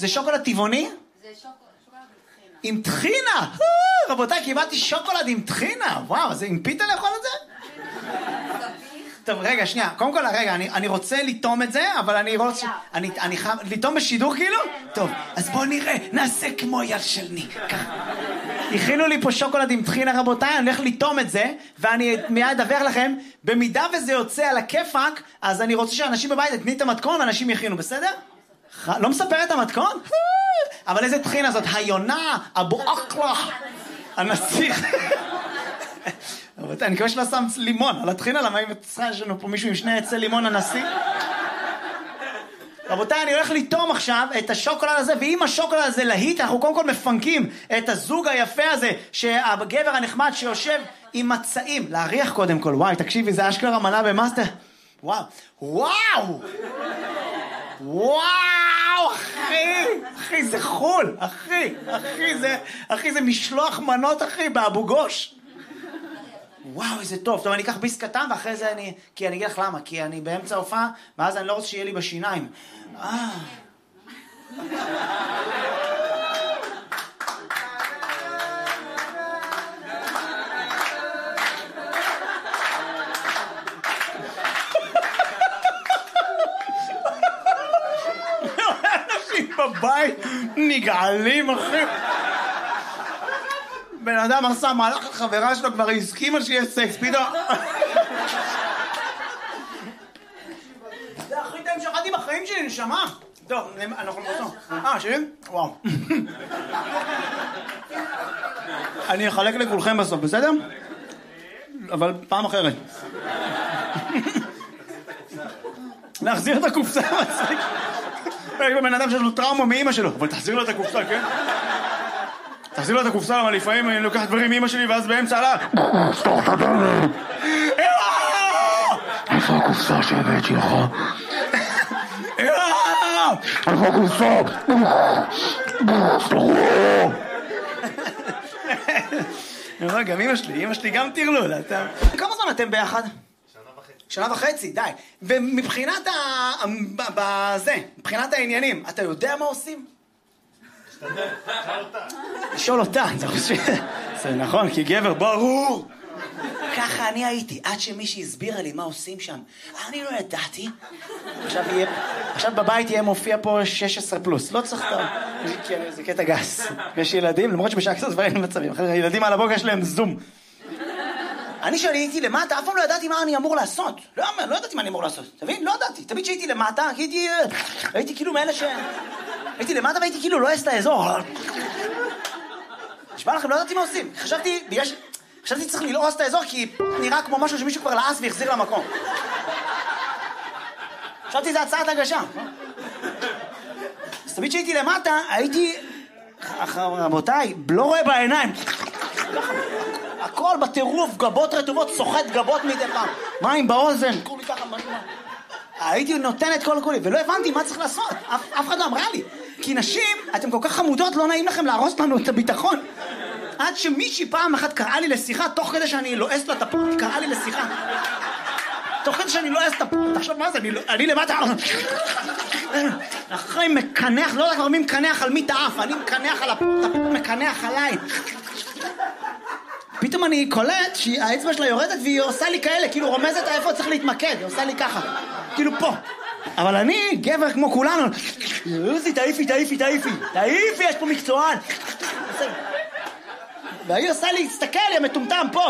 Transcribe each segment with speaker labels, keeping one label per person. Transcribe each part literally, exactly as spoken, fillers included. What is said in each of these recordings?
Speaker 1: זה שוקולד טבעוני?
Speaker 2: זה שוקולד
Speaker 1: עם טחינה. רבותיי, קיבלתי שוקולד עם טחינה. וואו, זה עם פיתה לאכול את זה? טוב, רגע, שנייה. קודם כל, רגע, אני, אני רוצה לטום את זה, אבל אני רוצה... אני, אני חייב... לטום בשידור כאילו? טוב, אז בואו נראה. נעשה כמו יד של ניק. ככה. הכינו לי פה שוקולד עם טחינה, רבותיי, אני הולך לטום את זה, ואני מיד אדווח לכם, במידה וזה יוצא על הכיפק, אז אני רוצה שאנשים בבית יתני את המתכון, ואנשים יכינו, בסדר? לא מספר את המתכון? אבל איזה טחינה זאת? היונה, אבו אקלה, הנסיך. אני מקווה שלא שם לימון על הטחינה, למה אם צריכה יש לנו פה מישהו עם שני עצי לימון הנשיא? רבותיי, אני הולך לטום עכשיו את השוקולד הזה, ואם השוקולד הזה להיט, אנחנו קודם כל מפנקים את הזוג היפה הזה, שהגבר הנחמד שיושב עם מצעים, להריח קודם כל, וואי, תקשיבי, זה אשכרה מנה במאסטר. וואו, וואו! וואו, אחי! אחי, זה חול! אחי, אחי, זה, אחי, זה משלוח מנות, אחי, באבו גוש. וואו, איזה טוב. טוב, אני אקח ביס קטן, ואחרי זה אני... כי אני אגיד לך למה, כי אני באמצע הופעה, ואז אני לא רוצה שיהיה לי בשיניים. אה... אנשים בבית נגעלים, אחי. בן אדם עשה מהלך החברה שלו, כבר הסכימה שיהיה סקס, פתאום... זה הכי טעים שאכלתי בחיים שלי, נשמה. טוב, אנחנו בסוף. אה, שלי? וואו. אני אחלק לכולכם בסוף, בסדר? אבל פעם אחרת. להחזיר את הקופסה. יש בן אדם שיש לו טראומה מאמא שלו, אבל תחזיר לו את הקופסה, כן? תחזיר לו את הקופסה, אבל לפעמים אני לוקח דברים מאמא שלי, ואז באמצע עלה... סתוך את הדלת! איפה הקופסה שהבאת שלך? איפה הקופסה? גם אמא שלי, אמא שלי גם תרלול. כמה זמן אתם ביחד?
Speaker 3: שנה וחצי.
Speaker 1: שנה וחצי, די. ומבחינת ה... זה, מבחינת העניינים, אתה יודע מה עושים? לשאול אותה, זה נכון, כי גבר ברור. ככה אני הייתי, עד שמישהי הסבירה לי מה עושים שם. אני לא ידעתי. עכשיו בבית יהיה מופיע פה שש עשרה פלוס, לא צריך טוב. זה קטע גס. יש ילדים, למרות שבשעה קצת דברים מצבים. ילדים על הבוקר שלהם זום. אני שהייתי למטה, אף פעם לא ידעתי מה אני אמור לעשות. לא, לא ידעתי מה אני אמור לעשות. תבין? לא ידעתי. תמיד שהייתי למטה, הייתי... הייתי כאילו מאלה ש... הייתי למטה והייתי כאילו לא אעש את האזור. נשמע לכם, לא ידעתי מה עושים. חשבתי, בגלל ש... חשבתי צריך ללעוס את האזור, כי נראה כמו משהו שמישהו כבר לעס והחזיר למקום. חשבתי זה הצעת הגשה. אז תמיד שהייתי למטה, הייתי... רבותיי, לא רואה בעיניים. הכל בטירוף, גבות רטובות, סוחט גבות מדי פעם. מים באוזן, כולי ככה, הייתי נותן את כל כולי, ולא הבנתי מה צריך לעשות. אף, אף אחד לא אמרה לי. כי נשים, אתם כל כך חמודות, לא נעים לכם להרוס לנו את הביטחון. עד שמישהי פעם אחת קראה לי לשיחה, תוך כדי שאני לועס לה את הפורט, קראה לי לשיחה. תוך כדי שאני לועס את הפורט, עכשיו מה זה? אני, אני למטה... אחרי מקנח, לא יודע כבר מי מקנח על מי תאף, אני מקנח על הפורט, הפורט מקנח עליי. פתאום אני קולט שהאצבע שלה יורדת והיא עושה לי כאלה, כאילו רומזת איפה צריך להתמקד, היא עושה לי ככה, כאילו פה. אבל אני, גבר כמו כולנו, יוזי, תעיפי, תעיפי, תעיפי, תעיפי, יש פה מקצוען. והיא עושה לי, תסתכל, היא המטומטם פה.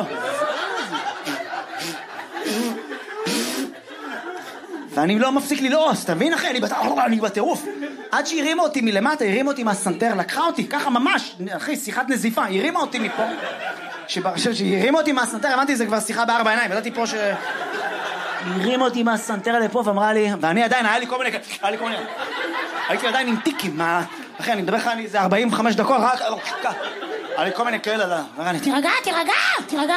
Speaker 1: ואני לא מפסיק ללעוס, תבין אחי, אני בטירוף. עד שהרימה אותי מלמטה, הרימה אותי מהסנטר, לקחה אותי, ככה ממש, אחי, שיחת נזיפה, הרימה אותי מפה. שהרימה אותי מהסנטר, הבנתי, זה כבר שיחה בארבע עיניים, ידעתי פה ש... הרימה אותי מהסנטר לפה ואמרה לי, ואני עדיין, היה לי כל מיני, היה לי כל מיני, הייתי עדיין עם טיקים, אחי, אני מדבר לך, זה ארבעים וחמש דקות, רק, היה לי כל מיני כאלה, תירגע, תירגע, תירגע.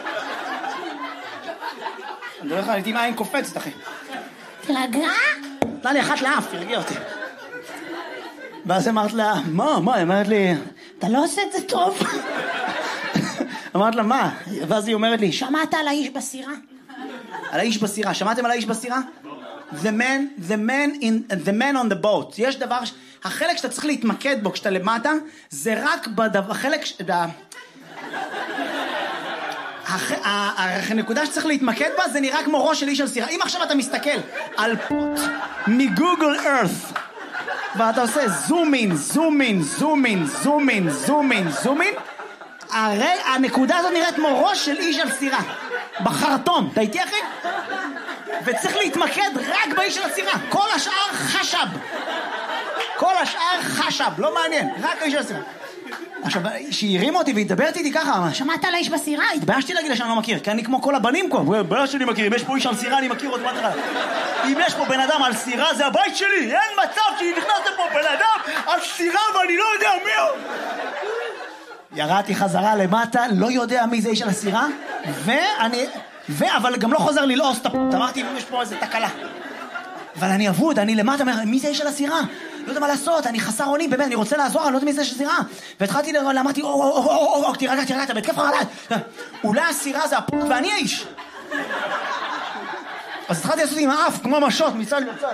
Speaker 1: אני מדבר לך, הייתי עם עין קופצת, אחי. תירגע? נתנה לי אחת לאף, תרגיע אותי. ואז אמרת לה, מה, מה? היא אמרת לי, אתה לא עושה את זה טוב. אמרת לה, מה? ואז היא אומרת לי, שמעת על האיש בסירה? על האיש בסירה. שמעתם על האיש בסירה? The man, the man in, the man on the boat. יש דבר, החלק שאתה צריך להתמקד בו כשאתה למטה, זה רק בדבר, החלק... ש... הנקודה שצריך להתמקד בה זה נראה כמו ראש של איש על סירה. אם עכשיו אתה מסתכל על פוט מגוגל ארת ואתה עושה זום אין, זום אין, זום אין, זום אין, זום אין, זום אין, הנקודה הזאת נראית כמו ראש של איש על סירה בחרטון. אתה איתי אחי? וצריך להתמקד רק באיש על הסירה. כל השאר חשב, כל השאר חשב, לא מעניין, רק האיש על הסירה. עכשיו, שהיא הרימה אותי והתדברת איתי ככה, שמעת על האיש בסירה? התביישתי להגיד לה שאני לא מכיר, כי אני כמו כל הבנים פה, בעיה שלי מכיר, אם יש פה איש על סירה אני מכיר עוד מה תראה. אם יש פה בן אדם על סירה זה הבית שלי, אין מצב שנכנס לפה בן אדם על סירה ואני לא יודע מי הוא. ירדתי חזרה למטה, לא יודע מי זה איש על הסירה, ואני, ו... אבל גם לא חוזר ללעוס את הפות, אמרתי אם יש פה איזה תקלה. אבל אני אבוד, אני למטה, מי זה איש על הסירה? לא יודע מה לעשות, אני חסר אונים, באמת, אני רוצה לעזור, אני לא יודע מי זה איש על הסירה. והתחלתי, אמרתי, או, או, או, או, או, תירגע, תירגע, אתה בהתקף חרדה. אולי הסירה זה הפות ואני האיש. אז התחלתי לעשות עם האף, כמו משות, מצד לצד.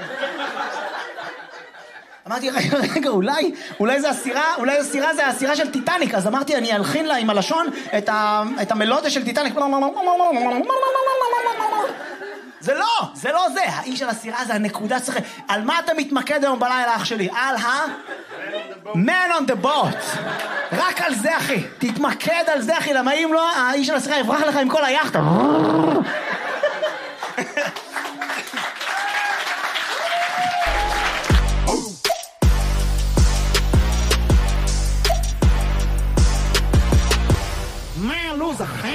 Speaker 1: אמרתי, רגע, רגע, אולי, אולי זה הסירה, אולי הסירה זה הסירה של טיטניק. אז אמרתי, אני אלחין לה עם הלשון את, ה, את המלודיה של טיטניק. זה לא, זה לא זה. האיש של הסירה זה הנקודה צריך... על מה אתה מתמקד היום בלילה, אח שלי? על ה... Man on the boat. רק על זה, אחי. תתמקד על זה, אחי. למה אם לא, האיש של הסירה יברח לך עם כל היחד.